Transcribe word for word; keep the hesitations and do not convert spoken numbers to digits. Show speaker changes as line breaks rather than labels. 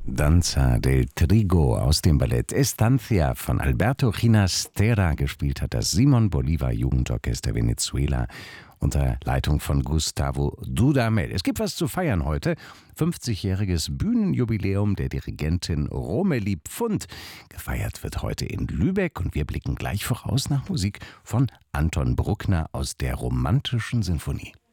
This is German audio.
Danza del Trigo aus dem Ballett Estancia von Alberto Ginastera. Gespielt hat das Simón Bolívar Jugendorchester Venezuela unter Leitung von Gustavo Dudamel. Es gibt was zu feiern heute. fünfzigjähriges Bühnenjubiläum der Dirigentin Romelie Pfund. Gefeiert wird heute in Lübeck und wir blicken gleich voraus nach Musik von Anton Bruckner aus der Romantischen Sinfonie.